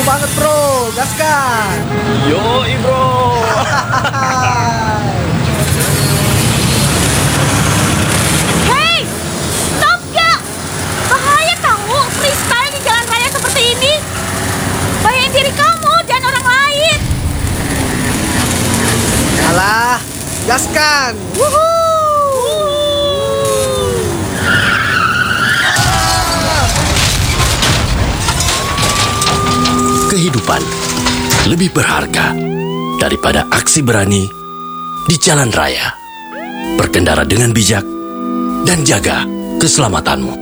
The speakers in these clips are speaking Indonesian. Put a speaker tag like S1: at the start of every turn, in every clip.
S1: banget bro, gaskan.
S2: Yo bro.
S3: Hei, stop gak? Bahaya tahu freestyle di jalan raya seperti ini. Bahayain diri kamu dan orang lain.
S1: Alah, gaskan.
S4: Kehidupan lebih berharga daripada aksi berani di jalan raya. Berkendara dengan bijak dan jaga keselamatanmu.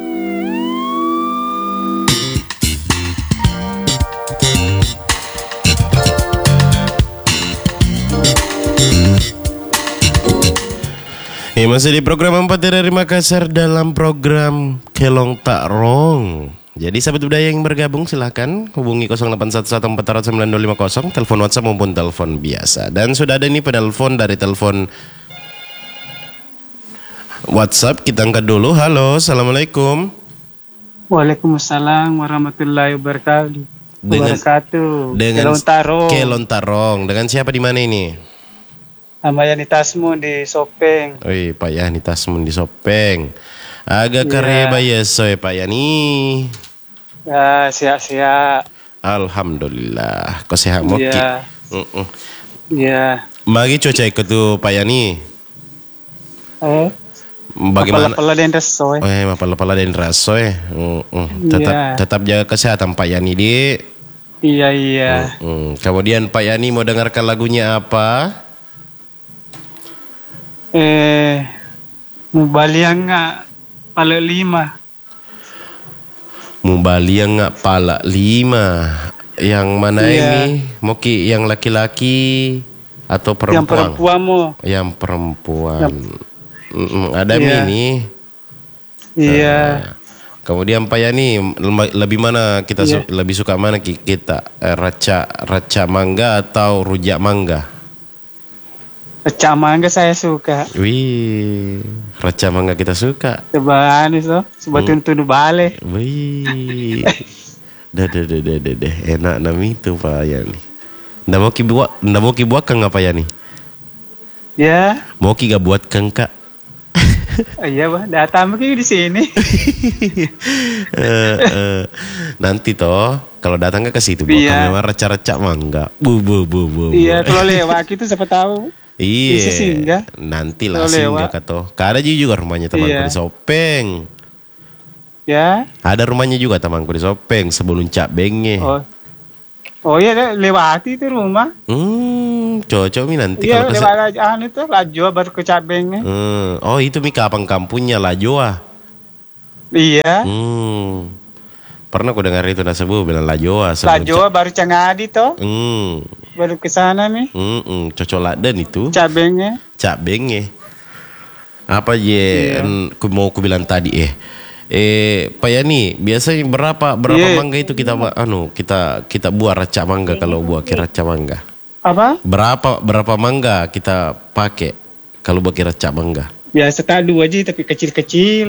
S5: Masih di program 4 dari Makassar dalam program Kelong Tak Rong. Jadi sahabat budaya yang bergabung silahkan hubungi 0811440950, telepon WhatsApp maupun telepon biasa. Dan sudah ada ini penelpon dari telepon WhatsApp, kita angkat dulu. Halo, assalamualaikum.
S6: Waalaikumsalam warahmatullahi wabarakatuh.
S5: Dengan
S6: Kelong Tak Rong.
S5: Kelong Tak Rong. Dengan siapa di mana ini?
S6: Sama Yanitasmu di Sopeng.
S5: Wih, Pak Yanitasmu di Sopeng. Agak kareba ya soe Pak Yani.
S6: Ya, siap-siap.
S5: Alhamdulillah. Kau sehat moki?
S6: Iya. Iya.
S5: Bagi cuaca ikut tuh Pak Yani. Bagaimana?
S6: Pala den rasoy.
S5: Mapala den rasoy. Tetap jaga kesehatan Pak Yani di.
S6: Iya.
S5: Kemudian Pak Yani mau dengarkan lagunya apa?
S6: Mubaliang nga pala 5.
S5: Mubaliang nga pala 5. Yang mana ini? Moki yang laki-laki atau perempuan?
S6: Yang perempuan mo.
S5: Yang perempuan. Ada ini.
S6: Iya.
S5: Kemudian Pak Yani lebih mana kita lebih suka mana kita? Raca mangga atau rujak mangga?
S6: Raca mangga saya suka.
S5: Wih, raca mangga kita suka.
S6: Coba tuntun balik.
S5: Wih, dah, enak nami itu Pak Yani. Ndak mau ki buat kang apa Yani?
S6: Ya.
S5: Mau ki gak buat kang kak?
S6: Iya bah, datang mungkin di sini.
S5: Nanti toh, kalau datang ke situ bawa memang raca mangga. Bu.
S6: Iya, kalau lewat itu siapa tahu.
S5: Iya, nanti lah singgah kato. Ada juga rumahnya temanku di Sopeng.
S6: Ya.
S5: Ada rumahnya juga temanku di Sopeng sebelum Cak Benge.
S6: Oh iya, lewati itu rumah.
S5: Cocok mi nanti.
S6: Iya, lewat itu Lajoa baru ke Cak Benge.
S5: Oh itu mi kampung kampungnya Lajoa.
S6: Iya.
S5: Pernah aku dengar itu nasebu bilang Lajoa.
S6: Lajoa baru Cangadi toh. Baru ke sana nih.
S5: Cocok laden itu.
S6: Cak Benge.
S5: Apa mau ku bilang tadi Pak Yani, biasanya berapa mangga itu kita buat raca mangga kalau buat raca mangga?
S6: Apa?
S5: Berapa mangga kita pakai kalau buat raca mangga?
S6: Biasa tak 2 ji tapi kecil-kecil.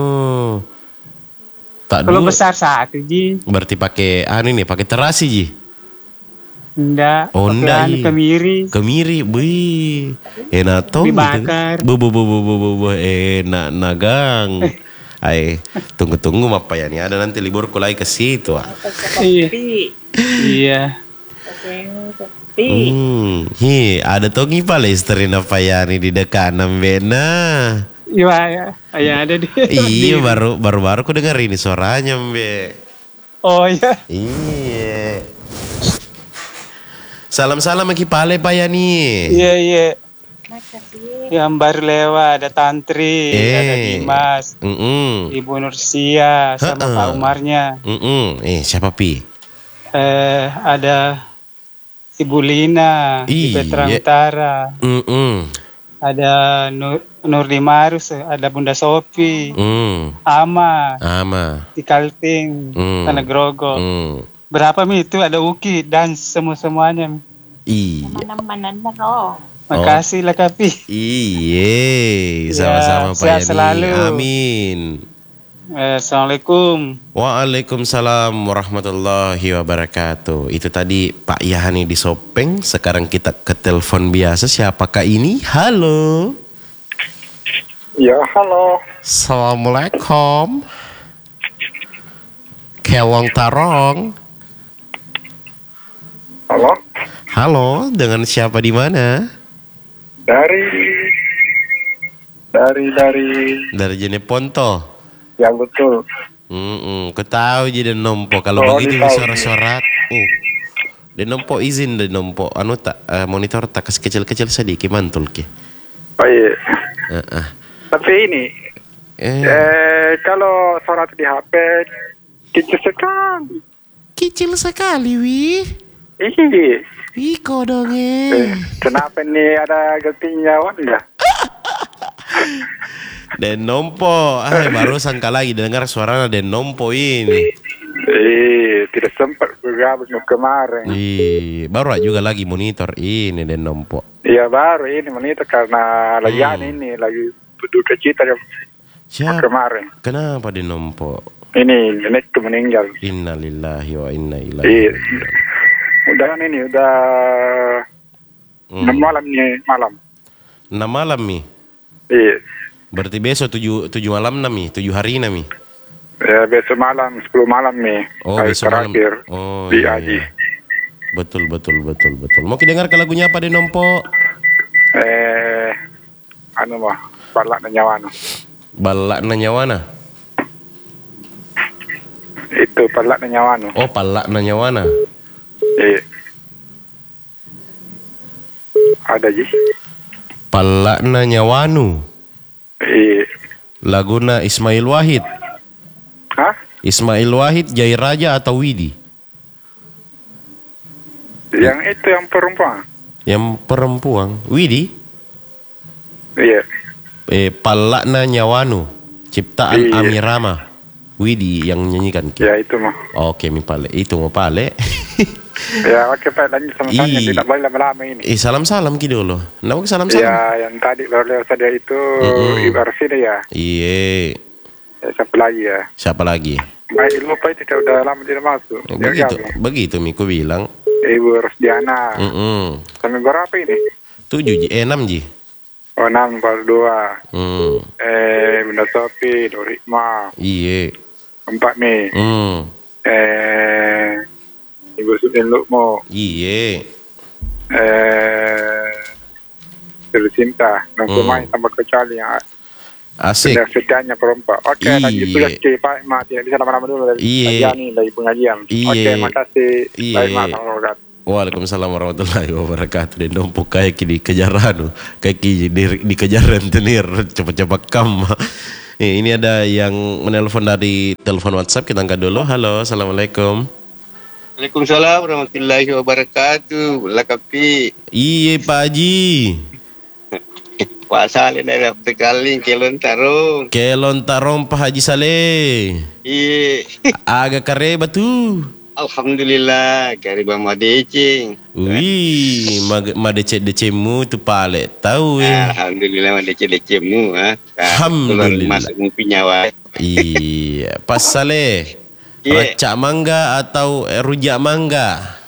S5: Tak
S6: kalau
S5: 2.
S6: besar 1 ji.
S5: Berarti pakai pakai terasi ji.
S6: Enggak.
S5: Enggak.
S6: Kemiri.
S5: Wih. Enak toh.
S6: Dibakar.
S5: Bu. Enak nagang. Tunggu apa ya nih? Ada nanti liburku lagi ke situ.
S6: Iya.
S5: Ada togi Palestrin apa ya nih di dekat Nambena.
S6: Iya, ada di.
S5: Iya, baru aku dengar ini suaranya, Mbe.
S6: Oh iya.
S5: Iya. Salam-salam Ki Pale Pak Yani.
S6: Iya. Makasih. Yang baru lewat ada Tantri, ada Dimas, Ibu Nursia sama Pak Umarnya.
S5: Siapa Pi?
S6: Ada Ibu Lina di Veteran Utara. Ada Nur Dimarus, ada Bunda Sofi, Ama di Kalting, Tanah Grogol. Berapa mi itu ada Uki dan semuanya.
S5: Iya.
S6: Makasih lah Kapi.
S5: Iya, sama-sama Pak Yani.
S6: Selalu.
S5: Amin.
S6: Assalamualaikum.
S5: Waalaikumsalam warahmatullahi wabarakatuh. Itu tadi Pak Yahani di Sopeng. Sekarang kita ke telepon biasa. Siapakah ini? Halo.
S2: Ya, halo.
S5: Assalamualaikum. Kelong Tarong.
S2: Halo.
S5: Halo, dengan siapa di mana? Dari Jeneponto.
S2: Ya betul.
S5: Kau tahu jadi nompo kalau begitu suara-suara. Dia nompo izin dia nompo tak monitor tak kecil-kecil sedikit mantul ke.
S2: Oh iya. Tapi ini kalau suara di HP kecil sekali.
S5: Kecil sekali, wih.
S2: Iya.
S5: Ih, kodongnya.
S2: Kenapa nih ada geltinya enggak?
S5: Dan nompo, barusan lagi dengar suaranya dan nompo ini.
S2: Tidak sempat bergabung kemarin.
S5: Baru juga lagi monitor ini dan nompo.
S2: Iya baru ini monitor karena lagi ini lagi berduka cita kemarin.
S5: Kenapa di nompo?
S2: Ini nenekku meninggal.
S5: Innalillahi wa inna ilaihi.
S2: Udah 6 malam nih malam.
S5: 6 malam nih.
S2: Iya.
S5: Berarti besok 7 malam nami, 7 hari nami.
S2: Ya besok malam 10 malam nih.
S5: Oh besok
S2: terakhir.
S5: Malam. Oh
S2: di
S5: iya,
S2: Aji.
S5: iya. Betul. Mau dengar ke lagunya apa deh nompo?
S2: Balak Nanyawana.
S5: Balak Nanyawana.
S2: Itu Balak Nanyawana.
S5: Oh Balak Nanyawana.
S2: Iya. Ada Ji.
S5: Balak Nanyawanu.
S2: Iya.
S5: Laguna Ismail Wahid.
S2: Hah?
S5: Ismail Wahid, Jai Raja atau Widi?
S2: Yang itu yang perempuan.
S5: Yang perempuan, Widi?
S2: Iya.
S5: Palakna Nyawanu, ciptaan Amirama. Widi yang nyanyikan.
S2: Ya itu mah.
S5: Oke, mi pale. Itu mau pale.
S2: Ya, oke Pak, lanjut sama saya. Tidak boleh lama-lama ini.
S5: Salam-salam ki dulu. Kenapa salam-salam?
S2: Ya, yang tadi baru saja itu Ibar sini ya.
S5: Iya.
S2: Siapa lagi ya?
S5: Siapa lagi?
S2: Baik, lupa itu udah lama tidak masuk.
S5: Begitu mi ku bilang.
S2: Ibu Rosdiana. Sampai berapa ini?
S5: 7 6 ji.
S2: Oh 6 baru 2. Bunda Sopi, Dorikma.
S5: Iya.
S2: 4 Mei. Ibu Sudin Lukmo.
S5: Iya.
S2: Tercinta. Dan main tambah kecuali yang
S5: asik.
S2: Sedianya perempuan. Oke, lanjut tugas ke Pak Mat. Ya, bisa lama-lama dulu dari pengajian nih, dari pengajian. Oke, makasih. Pak Mat, assalamualaikum.
S5: Waalaikumsalam warahmatullahi wabarakatuh. Dan dompok kayak di kejaran, kayak di kejaran tenir cepat-cepat kam. Ini ada yang menelpon dari telepon WhatsApp, kita angkat dulu. Halo, assalamualaikum.
S7: Waalaikumsalam warahmatullahi wabarakatuh. Lakapi.
S5: Iya Pak Haji.
S7: Pak Saleh dari Pekaling, Kelon Tarong.
S5: Kelon Tarong Pak Haji Saleh.
S7: Iya.
S5: Agak kare batu.
S7: Alhamdulillah, kariba madecing.
S5: Wih, madece-decemu tu pale tahu ya.
S7: Alhamdulillah madece-decemu
S5: Alhamdulillah.
S7: Masak ngupi nyawa.
S5: Iya, Pak Saleh. Racak mangga atau rujak mangga?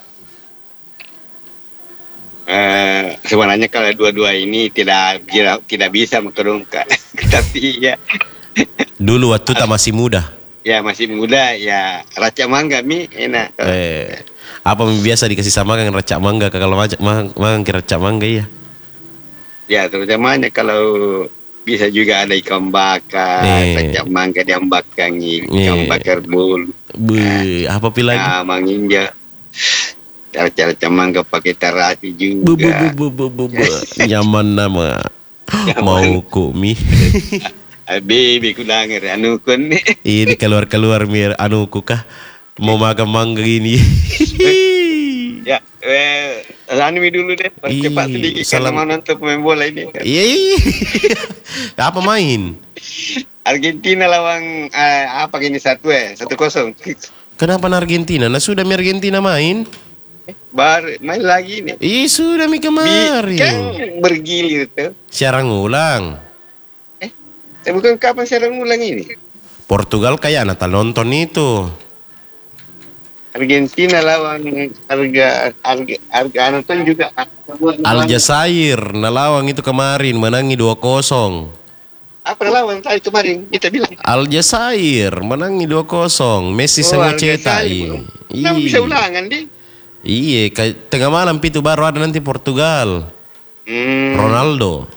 S7: Sebenarnya kalau dua-dua ini tidak bisa mengkerungkan. Tapi ya.
S5: Dulu waktu tak masih muda.
S7: Ya masih muda ya racak mangga mi enak.
S5: Apa biasa dikasih sama kan racak mangga kalau makan racak mangga ya?
S7: Ya terutamanya kalau bisa juga ada ikan bakar, racak mangga diambakkan ikan bakar bulu.
S5: Apa pilih?
S7: Manginja. Racak mangga pakai terasi juga.
S5: Nyaman nama. Mau kumi.
S7: Baby ku denger anu kun nih.
S5: Ini keluar mir anu ku kah mau makan mangga gini.
S7: Ya, anu dulu deh. Cepat sedikit karena mau nonton pemain bola ini.
S5: Iya. Apa main?
S7: Argentina lawan apa gini 1-0.
S5: Kenapa Argentina? Nah sudah mi Argentina main.
S7: Main lagi nih.
S5: Iya sudah mi kemarin.
S7: Kan bergilir tuh.
S5: Siaran ulang.
S7: Bukan kapan siaran ulang ini?
S5: Portugal kayak anak nonton itu.
S7: Argentina lawan harga nonton juga.
S5: Aljazair nalawang itu kemarin menangi 2-0.
S7: Apa lawan tadi kemarin kita bilang?
S5: Aljazair menangi 2-0. Messi sengaja cetak.
S7: Iya. Bisa ulangan deh.
S5: Iya, tengah malam itu baru ada nanti Portugal. Ronaldo.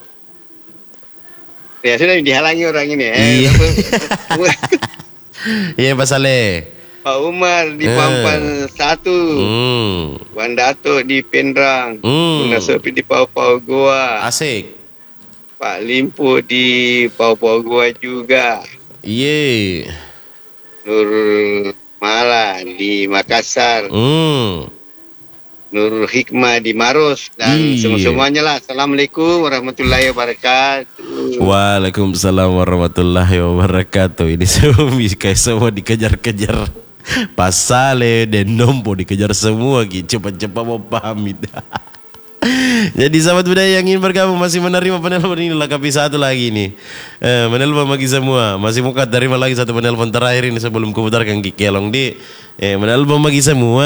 S7: Ya sudah dihalangi orang ini.
S5: Iya. Iya Pak Saleh.
S7: Pak Umar di Pampan 1. Wan Dato di Penrang. Bunda Sopi di Pau-Pau Goa.
S5: Asik.
S7: Pak Limpo di Pau-Pau Goa juga.
S5: Iya.
S7: Nur Mala di Makassar. Nur Hikmah di Maros dan semuanya lah. Assalamualaikum warahmatullahi wabarakatuh.
S5: Waalaikumsalam warahmatullahi wabarakatuh. Ini semua dikejar-kejar. Pak Saleh dan Nompo dikejar semua gitu. Cepat-cepat mau pamit. Jadi sahabat budaya yang ingin bergabung masih menerima penelpon ini, lengkapi satu lagi nih. Menelpon bagi semua. Masih muka terima lagi satu penelpon terakhir ini sebelum kuputarkan Kikelong di. Menelpon bagi semua.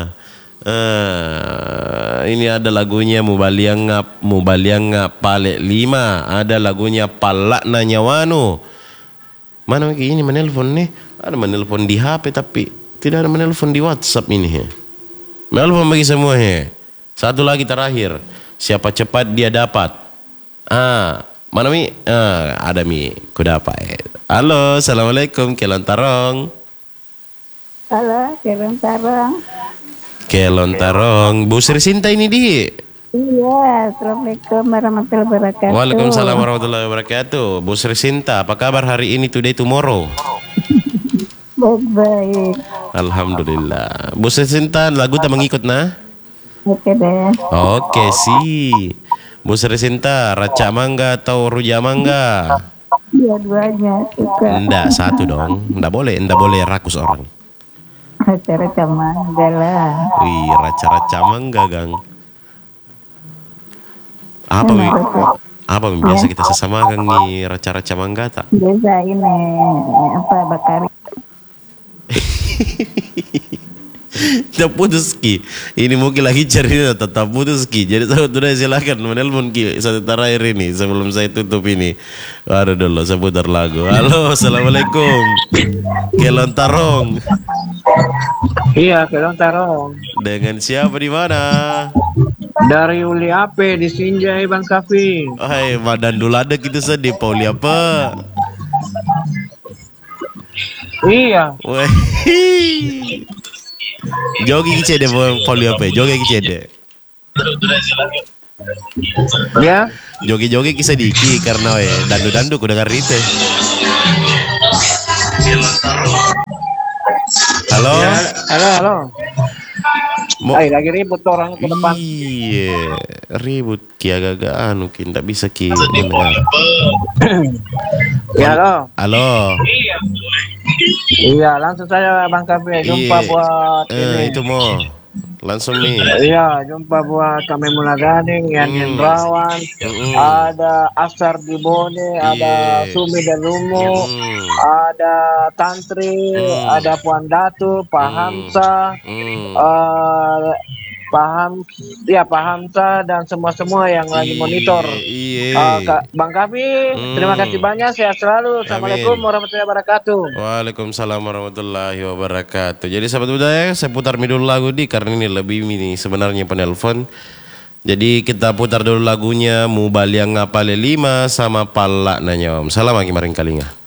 S5: Ini ada lagunya Mubalianga Pale 5. Ada lagunya Palak Nanyawanu. Mana ini menelpon nih? Ada menelpon di HP tapi tidak ada menelpon di WhatsApp ini. Menelpon bagi semua. Satu lagi terakhir. Siapa cepat dia dapat. Mana Mi? Ada Mi. Ku dapat. Halo, assalamualaikum. Kelontarong.
S8: Halo, Kelontarong.
S5: Kelontarong. Bu Sri Sinta ini di.
S8: Iya, assalamualaikum warahmatullahi wabarakatuh.
S5: Waalaikumsalam warahmatullahi wabarakatuh. Bu Sri Sinta, apa kabar hari ini, today, tomorrow?
S8: Baik.
S5: Alhamdulillah. Bu Sri Sinta, lagu tak mengikut nah?
S8: Oke deh.
S5: Oke sih. Bu Sri Sinta, raca mangga atau ruja mangga?
S8: Dua-duanya suka.
S5: Enggak, satu dong. Enggak boleh rakus orang.
S8: Raca mangga lah.
S5: Wih, raca mangga, Gang. Apa biasa kita sesamakan nih raca mangga tak?
S8: Biasa ini bakari.
S5: Tak putus Ki. Ini mungkin lagi cari tetap putus Ki. Jadi saudara silakan menelpon Ki satu terakhir ini sebelum saya tutup ini. Aduh dulu saya putar lagu. Halo, assalamualaikum. Kelontarong.
S9: Iya, Kelontarong.
S5: Dengan siapa di mana?
S9: Dari Uli Ape di Sinjai Bang Kafi.
S5: Hai, badan dulu ada gitu sedih Pauli apa?
S9: Iya.
S5: Weh. Jogi kicede Pauli apa? Jogi kicede.
S9: Ya.
S5: Jogi kisah diki karena dandu ku dengar itu. Halo.
S9: Ya, halo. Lagi ribut orang ke depan.
S5: Iya, ribut Ki agak Ki tak bisa Ki.
S9: Ya, halo.
S5: Halo.
S9: Iya, langsung saya Bang Kafi jumpa buat ini.
S5: Itu mau. Langsung nih.
S9: Iya, jumpa buat kami Mulaganing, Yan Rawan, ada Asar di Bone, ada Sumi dan Lumu, ada Tantri, ada Puan Datu, Pak Hamsa, Pak Hamsa dan semua yang lagi monitor. Bang Kafi, terima kasih banyak, sehat selalu. Assalamualaikum warahmatullahi wabarakatuh.
S5: Waalaikumsalam warahmatullahi wabarakatuh. Jadi sahabat budaya, saya putar dulu lagu di karena ini lebih sebenarnya penelpon. Jadi kita putar dulu lagunya Mubalianga Pale 5 sama Palak Nanyawam. Salam lagi maring kalinga.